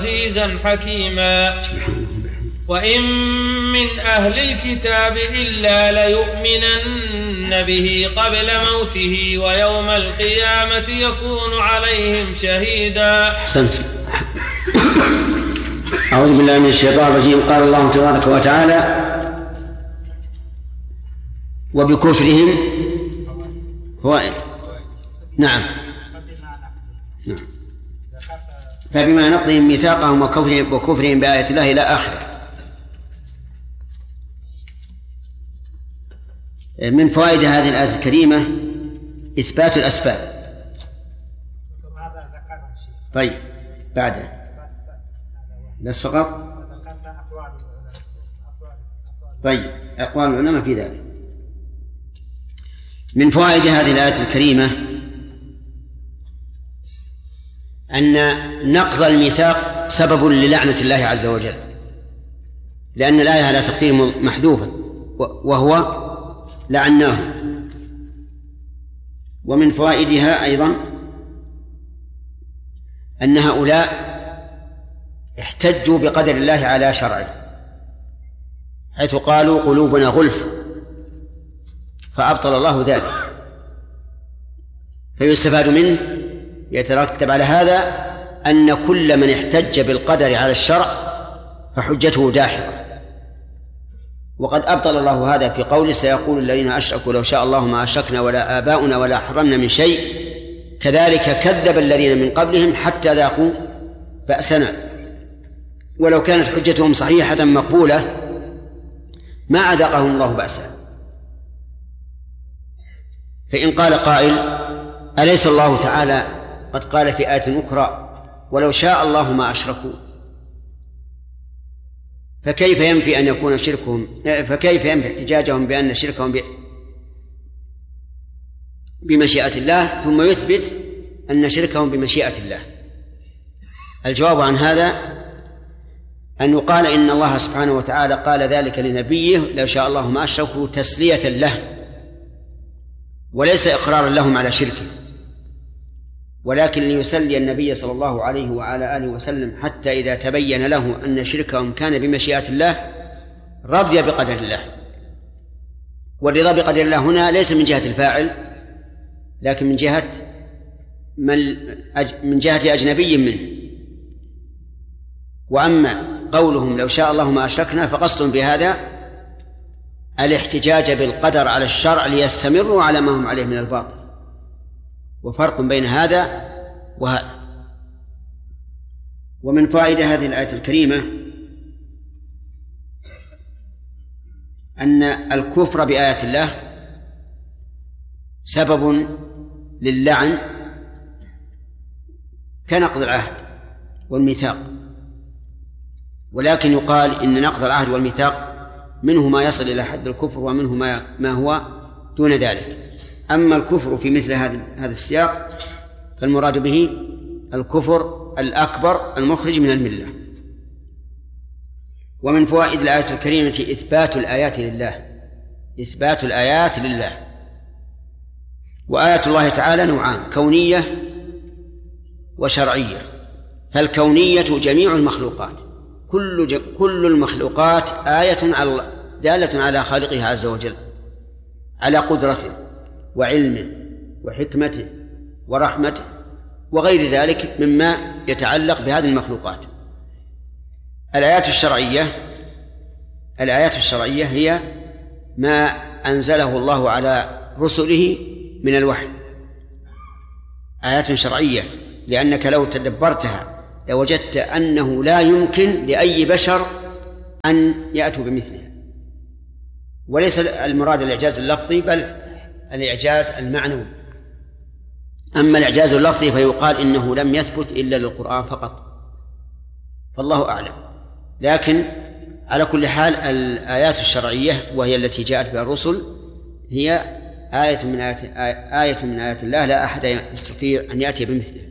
عزيزا حكيما. وإن من أهل الكتاب إلا ليؤمنن به قبل موته ويوم القيامة يكون عليهم شهيدا. أحسنت. أعوذ بالله من الشيطان الرجيم. قال الله تبارك وتعالى: وبكفرهم هو نعم فبما نقضهم ميثاقهم وكفرهم بآية الله إلى آخره. من فوائد هذه الآية الكريمة إثبات الأسباب. طيب بعده بس فقط. طيب أقوال العلماء في ذلك. من فوائد هذه الآية الكريمة أن نقض الميثاق سبب للعنة الله عز وجل، لأن الآية على تقدير محذوفة وهو لعناه. ومن فوائدها أيضا أن هؤلاء احتجوا بقدر الله على شرعه، حيث قالوا قلوبنا غلف، فأبطل الله ذلك. فيستفاد منه يترتب على هذا أن كل من احتج بالقدر على الشرع فحجته داحضة. وقد أبطل الله هذا في قوله: سيقول الذين أشركوا لو شاء الله ما أشركنا ولا آباؤنا ولا حرمنا من شيء كذلك كذب الذين من قبلهم حتى ذاقوا بأسنا. ولو كانت حجتهم صحيحة مقبولة ما أذاقهم الله بأسا. فإن قال قائل: أليس الله تعالى قد قال في آية أخرى: ولو شاء الله ما أشركوا؟ فكيف ينفي أن يكون شركهم، فكيف ينفي احتجاجهم بأن شركهم بمشيئة الله ثم يثبت أن شركهم بمشيئة الله؟ الجواب عن هذا أن يقال إن الله سبحانه وتعالى قال ذلك لنبيه: لو شاء الله ما أشركوا، تسلية له وليس إقرارا لهم على شركه، ولكن ليسلي النبي صلى الله عليه وعلى آله وسلم حتى إذا تبين له أن شركهم كان بمشيئة الله رضي بقدر الله. والرضا بقدر الله هنا ليس من جهة الفاعل، لكن من جهة أجنبي منه. وأما قولهم لو شاء الله ما أشركنا فقصد بهذا الاحتجاج بالقدر على الشرع ليستمروا على ما هم عليه من الباطل، وفرق بين هذا وهذا. ومن فائدة هذه الآية الكريمة أن الكفر بآيات الله سبب للعن كنقض العهد والميثاق، ولكن يقال إن نقض العهد والميثاق منه ما يصل إلى حد الكفر ومنه ما هو دون ذلك. أما الكفر في مثل هذا السياق فالمراد به الكفر الأكبر المخرج من الملة. ومن فوائد الآية الكريمة إثبات الآيات لله، إثبات الآيات لله. وآيات الله تعالى نوعان: كونية وشرعية. فالكونية جميع المخلوقات، كل المخلوقات آية دالة على خالقها عز وجل، على قدرته وعلمه وحكمته ورحمته وغير ذلك مما يتعلق بهذه المخلوقات. الآيات الشرعية هي ما أنزله الله على رسله من الوحي، آيات شرعية، لأنك لو تدبرتها لوجدت أنه لا يمكن لأي بشر أن يأتوا بمثلها. وليس المراد الإعجاز اللفظي بل الإعجاز المعنوي. أما الإعجاز اللفظي فيقال إنه لم يثبت إلا للقرآن فقط، فالله أعلم. لكن على كل حال الآيات الشرعية وهي التي جاءت بها الرسل هي آية من آيات الله لا أحد يستطيع أن يأتي بمثلها.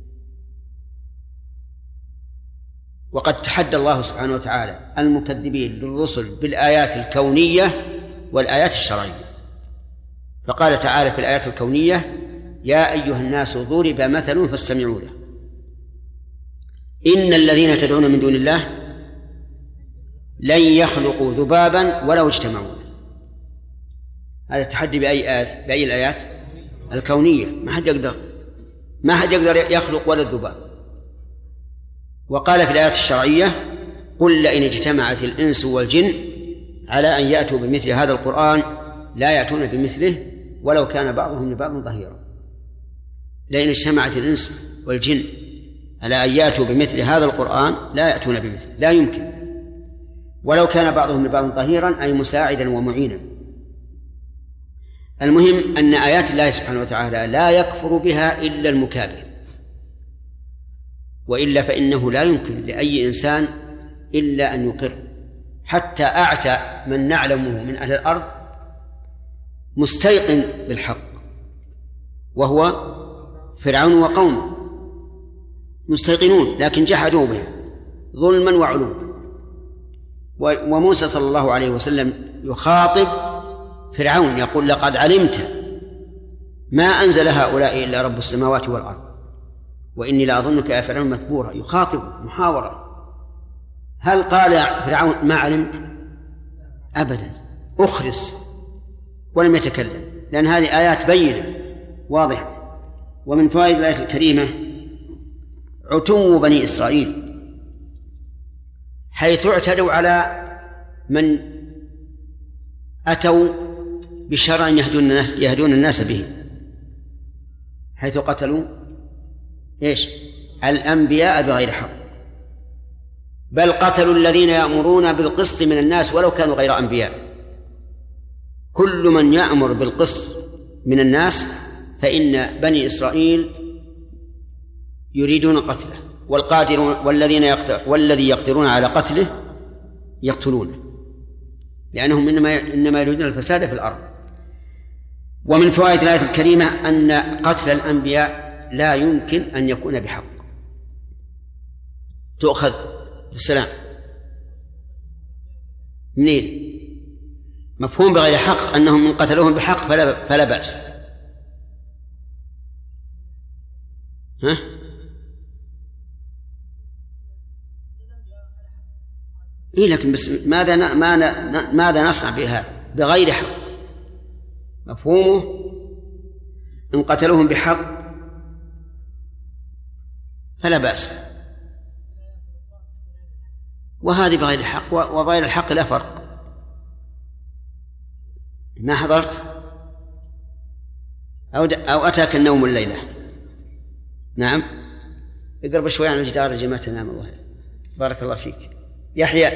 وقد تحدى الله سبحانه وتعالى المكذبين للرسل بالآيات الكونية والآيات الشرعية، فقال تعالى في الآيات الكونية: يا أيها الناس ضرب مثل فاستمعوا له. إن الذين تدعون من دون الله لن يخلقوا ذبابا ولو اجتمعوا. هذا التحدي بأي الآيات؟ الكونية. ما حد يقدر يخلق ولا الذباب. وقال في الآيات الشرعية قل لئن اجتمعت الإنس والجن على أن يأتوا بمثل هذا القرآن لا يأتون بمثله ولو كان بعضهم لبعض ظهيرا. لئن اجتمعت الإنس والجن على أن يأتوا بمثل هذا القرآن لا يأتون بمثله، لا يمكن، ولو كان بعضهم لبعض ظهيرا أي مساعدا ومعينا. المهم أن آيات الله سبحانه وتعالى لا يكفر بها إلا المكابر، وإلا فإنه لا يمكن لأي إنسان إلا أن يقر. حتى أعتى من نعلمه من أهل الأرض مستيقن بالحق وهو فرعون وقومه، مستيقنون لكن جحدوا بها ظلما وعلوا. وموسى صلى الله عليه وسلم يخاطب فرعون يقول لقد علمت ما أنزل هؤلاء إلا رب السماوات والأرض وإني لأظنك يا فرعون مثبورا. يخاطب محاورة. هل قال فرعون ما علمت؟ أبدا، أخرس ولم يتكلم، لأن هذه آيات بينة واضحة. ومن فوائد الآية الكريمة عتو بني إسرائيل حيث اعتدوا على من أتوا بشرع يهدون الناس به، حيث قتلوا الأنبياء بغير حق، بل قتلوا الذين يأمرون بالقسط من الناس ولو كانوا غير أنبياء. كل من يأمر بالقسط من الناس فإن بني إسرائيل يريدون قتله، والذي يقدرون على قتله يقتلونه، لأنهم إنما يريدون الفساد في الأرض. ومن فوائد الآية الكريمة أن قتل الأنبياء لا يمكن أن يكون بحق. تؤخذ السلام منين؟ مفهوم بغير حق أنهم من قتلوهم بحق فلا بأس. ها؟ لكن بس ماذا نصنع بهذا بغير حق؟ مفهومه إن قتلوهم بحق فلا بأس، وهذه بغير الحق وغير الحق لا فرق. ما حضرت أو أتاك النوم الليلة؟ نعم، اقرب شوي عن الجدار يا جماعة. نعم، الله بارك الله فيك. يحيى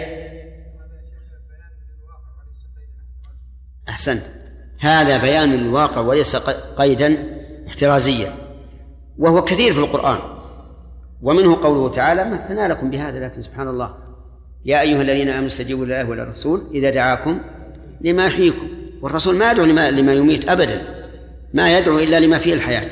أحسنت. هذا بيان للواقع وليس قيدا احترازيا، وهو كثير في القرآن. ومنه قوله تعالى مثلنا لكم بهذا، لكن سبحان الله يا أيها الذين آمنوا استجيبوا لله وللرسول إذا دعاكم لما يحييكم. والرسول ما يدعو لما يميت أبدا، ما يدعو إلا لما فيه الحياة.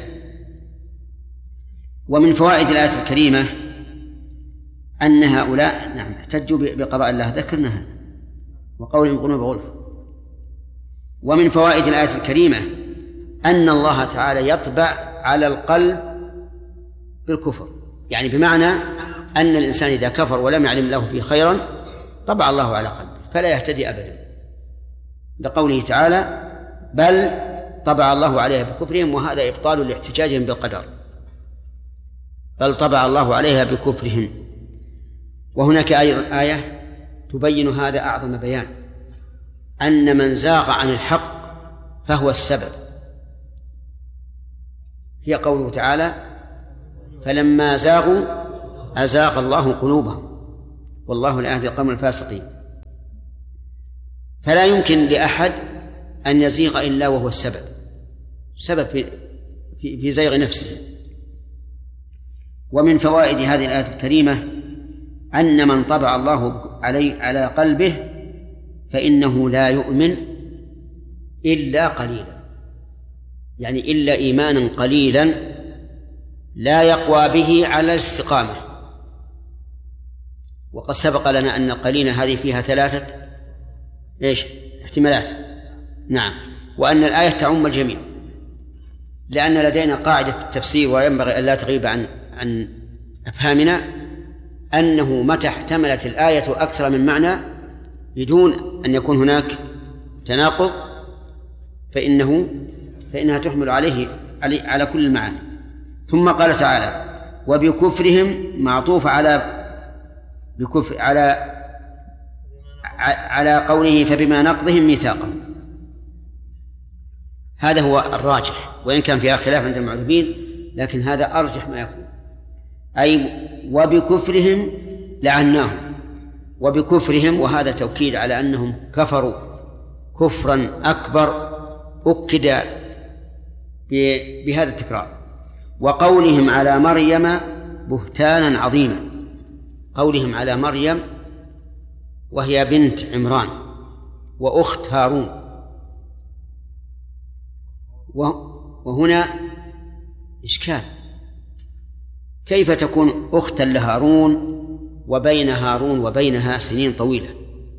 ومن فوائد الآية الكريمة أن هؤلاء احتجوا بقضاء الله، ذكرنا هذا، وقولهم قلوب غلف. ومن فوائد الآية الكريمة أن الله تعالى يطبع على القلب بالكفر، يعني بمعنى أن الإنسان إذا كفر ولم يعلم له فيه خيرا طبع الله على قلبه فلا يهتدي أبدا، لقوله تعالى بل طبع الله عليها بكفرهم، وهذا إبطال لاحتجاجهم بالقدر، بل طبع الله عليها بكفرهم. وهناك أيضا آية تبين هذا أعظم بيان، أن من زاغ عن الحق فهو السبب، هي قوله تعالى فلما زاغوا أزاغ الله قلوبهم والله لا يهدي القوم الفاسقين. فلا يمكن لأحد أن يزيغ إلا وهو السبب في زيغ نفسه. ومن فوائد هذه الآية الكريمة أن من طبع الله على قلبه فإنه لا يؤمن إلا قليلا، يعني إلا إيمانا قليلا لا يقوى به على الاستقامة. وقد سبق لنا أن القليل هذه فيها 3 احتمالات. نعم، وأن الآية تعم الجميع، لأن لدينا قاعدة في التفسير وينبغي أن لا تغيب عن أفهامنا، أنه متى احتملت الآية أكثر من معنى بدون أن يكون هناك تناقض فإنها تحمل على كل المعاني. ثم قال تعالى: وبكفرهم معطوف على قوله فبما نقضهم ميثاقهم. هذا هو الراجح، وإن كان فيها خلاف عند المعربين، لكن هذا أرجح ما يكون. أي وبكفرهم لعناهم، وبكفرهم، وهذا توكيد على أنهم كفروا كفرا أكبر أكد بهذا التكرار. وقولهم على مريم بهتانا عظيما، قولهم على مريم وهي بنت عمران وأخت هارون، وهنا إشكال: كيف تكون أختا لهارون وبين هارون وبينها سنين طويلة؟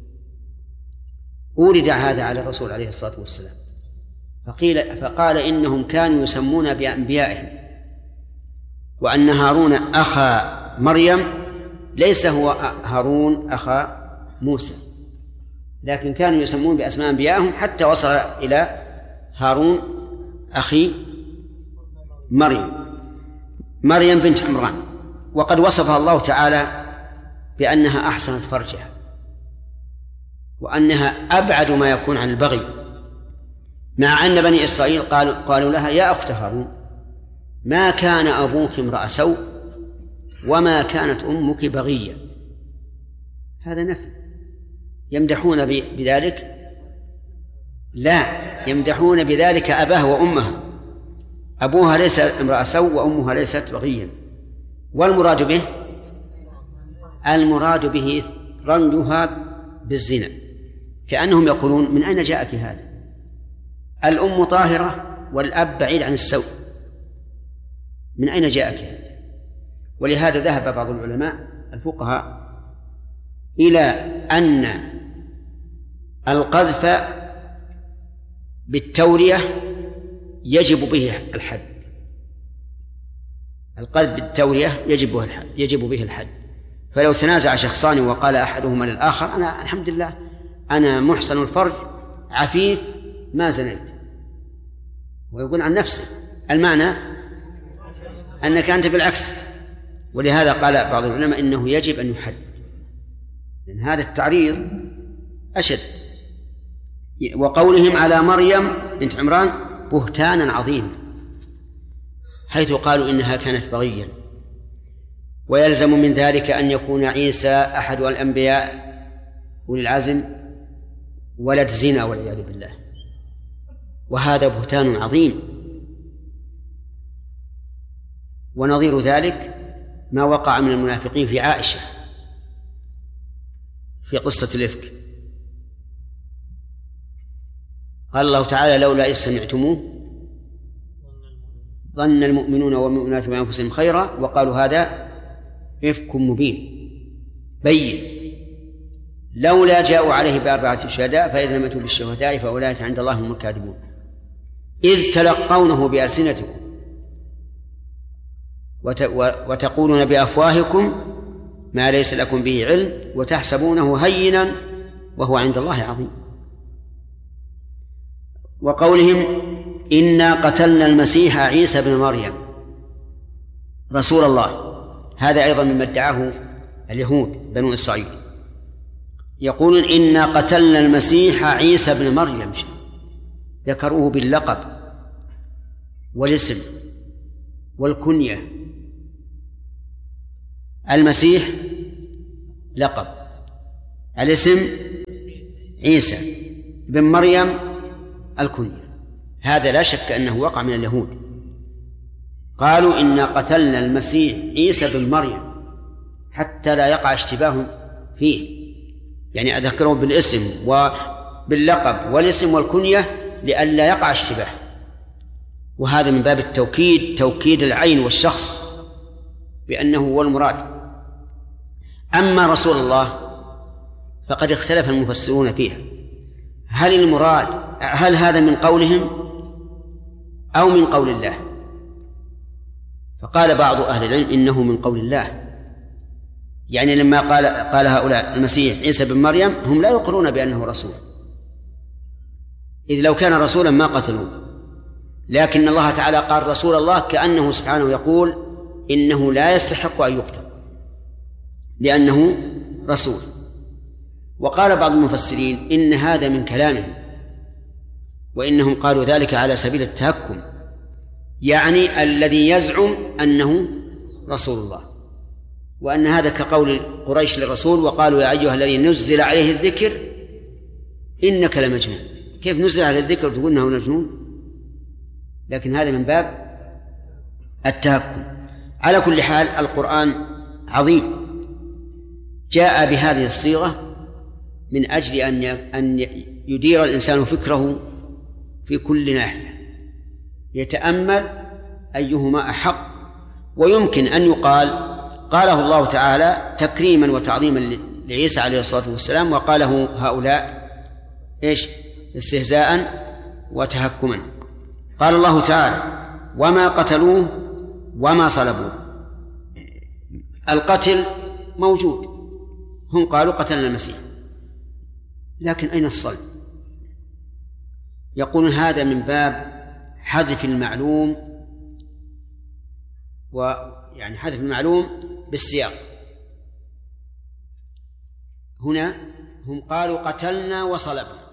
أورد هذا على الرسول عليه الصلاة والسلام فقال إنهم كانوا يسمون بأنبيائهم، وأن هارون أخا مريم ليس هو هارون أخا موسى، لكن كانوا يسمون بأسماء أنبيائهم حتى وصل إلى هارون أخي مريم بنت عمران. وقد وصفها الله تعالى بأنها أحسنت فرجها، وأنها أبعد ما يكون عن البغي، مع أن بني إسرائيل قالوا لها: يا أخت هارون ما كان أبوك امرأ سوء وما كانت أمك بغية. هذا نفي. يمدحون بذلك؟ لا، يمدحون بذلك أباها وأمها. أبوها ليس امرأ سوء وأمها ليست بغيا. والمراد به رميها بالزنا، كأنهم يقولون: من أين جاءك هذا؟ الأم طاهرة والأب بعيد عن السوء، من أين جاءك هذا؟ ولهذا ذهب بعض العلماء الفقهاء إلى أن القذف بالتورية يجب به الحد. القذف بالتورية يجب به الحد. فلو تنازع شخصان وقال أحدهما للآخر: أنا الحمد لله أنا محسن الفرج عفيف ما زنيت، ويقول عن نفسه، المعنى أنك أنت بالعكس. ولهذا قال بعض العلماء إنه يجب أن يحد، لأن هذا التعريض أشد. وقولهم على مريم بنت عمران بهتانا عظيما، حيث قالوا إنها كانت بغيا. ويلزم من ذلك أن يكون عيسى أحد الأنبياء أولي العزم ولد زنا والعياذ بالله، وهذا بهتان عظيم. ونظير ذلك ما وقع من المنافقين في عائشة في قصة الإفك. قال الله تعالى: لولا إذ سمعتموه ظن المؤمنون والمؤمنات بأنفسهم خيرا وقالوا هذا إفك مبين بين لولا جاءوا عليه بأربعة شهداء فإذا لم يأتوا بالشهداء فأولئك عند الله هم الكاذبون إذ تلقونه بألسنتكم وتقولون بأفواهكم ما ليس لكم به علم وتحسبونه هينا وهو عند الله عظيم. وقولهم إنا قتلنا المسيح عيسى بن مريم رسول الله، هذا أيضا مما ادعاه اليهود بنو إسرائيل، يقولون إنا قتلنا المسيح عيسى بن مريم، ذكروه باللقب والاسم والكنية. المسيح لقب، الاسم عيسى بن مريم الكنية. هذا لا شك أنه وقع من اليهود، قالوا إنا قتلنا المسيح عيسى بن مريم حتى لا يقع اشتباه فيه، يعني أذكره بالاسم وباللقب والاسم والكنية لئلا يقع اشتباه. وهذا من باب التوكيد، توكيد العين والشخص بأنه هو المراد. أما رسول الله فقد اختلف المفسرون فيها، هل هذا من قولهم أو من قول الله؟ فقال بعض أهل العلم إنه من قول الله، يعني لما قال هؤلاء المسيح عيسى بن مريم هم لا يقرون بأنه رسول، إذ لو كان رسولا ما قتلوه، لكن الله تعالى قال رسول الله كأنه سبحانه يقول إنه لا يستحق أن يقتل لأنه رسول. وقال بعض المفسرين إن هذا من كلامهم، وإنهم قالوا ذلك على سبيل التهكم، يعني الذي يزعم أنه رسول الله، وأن هذا كقول قريش للرسول وقالوا يا أيها الذي نزل عليه الذكر إنك لمجنون. كيف نزل عليه الذكر تقول إنه مجنون؟ لكن هذا من باب التهكم. على كل حال القرآن عظيم، جاء بهذه الصيغة من أجل أن يدير الإنسان فكره في كل ناحية، يتأمل أيهما أحق. ويمكن أن يقال قاله الله تعالى تكريما وتعظيما لعيسى عليه الصلاة والسلام، وقاله هؤلاء استهزاء وتهكما. قال الله تعالى وما قتلوه وما صلبوه. القتل موجود، هم قالوا قتلنا المسيح، لكن أين الصلب؟ يقولون هذا من باب حذف المعلوم، ويعني حذف المعلوم بالسياق. هنا هم قالوا قتلنا وصلبنا،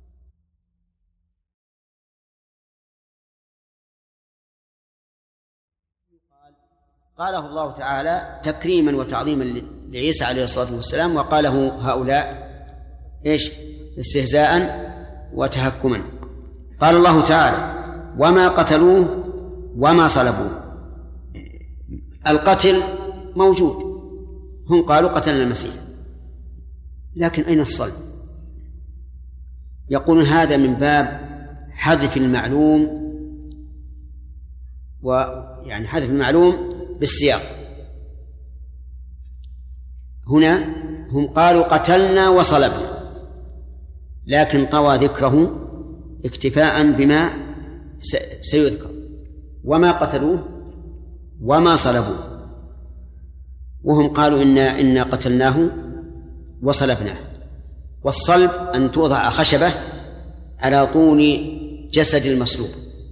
قاله الله تعالى تكريما وتعظيما لعيسى عليه الصلاة والسلام، وقاله هؤلاء استهزاء وتهكما. قال الله تعالى وما قتلوه وما صلبوه. القتل موجود، هم قالوا قتلنا المسيح، لكن أين الصلب؟ يقولون هذا من باب حذف المعلوم، ويعني حذف المعلوم بالسياق. هنا هم قالوا قتلنا وصلبنا، لكن طوى ذكره اكتفاء بما سيذكر. وما قتلوه وما صلبوه، وهم قالوا إنا قتلناه وصلبناه. والصلب أن توضع خشبة على طول جسد المصلوب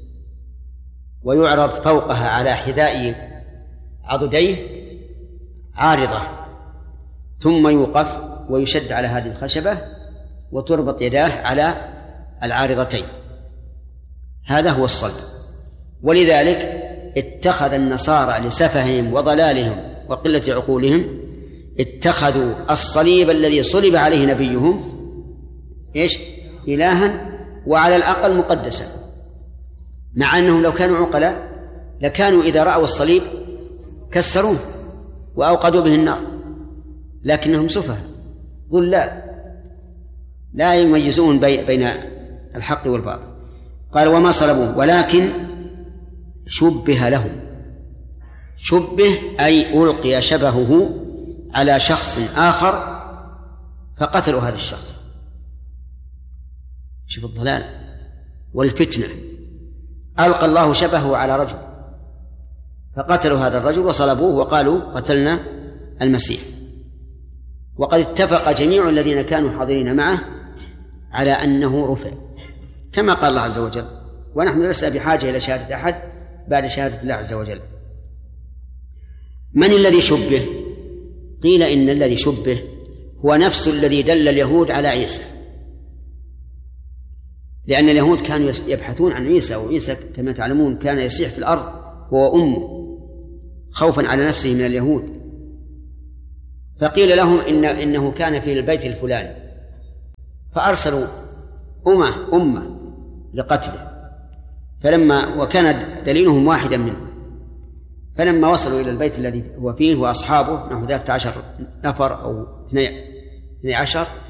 ويعرض فوقها على حذاء عضديه عارضة، ثم يوقف ويشد على هذه الخشبة وتربط يداه على العارضتين. هذا هو الصلب. ولذلك اتخذ النصارى لسفههم وضلالهم وقلة عقولهم اتخذوا الصليب الذي صلب عليه نبيهم إلها، وعلى الأقل مقدسا، مع أنهم لو كانوا عقلاء لكانوا إذا رأوا الصليب كسروه وأوقدوا به النار، لكنهم سفهاء ضلال لا يميزون بين الحق والباطل. قال وما صلبوه ولكن شبه لهم. شبه أي ألقي شبهه على شخص آخر فقتلوا هذا الشخص. شوف الضلال والفتنة. ألقى الله شبهه على رجل فقتلوا هذا الرجل وصلبوه وقالوا قتلنا المسيح. وقد اتفق جميع الذين كانوا حاضرين معه على أنه رفع كما قال الله عز وجل، ونحن لسنا بحاجة إلى شهادة أحد بعد شهادة الله عز وجل. من الذي شبه؟ قيل إن الذي شبه هو نفس الذي دل اليهود على عيسى، لأن اليهود كانوا يبحثون عن عيسى، وعيسى كما تعلمون كان يسيح في الأرض هو أمه خوفا على نفسه من اليهود، فقيل لهم إنه كان في البيت الفلاني، فأرسلوا أمة لقتله، وكان دليلهم واحدا منهم. فلما وصلوا إلى البيت الذي هو فيه وأصحابه نحو 13 نفر أو 12،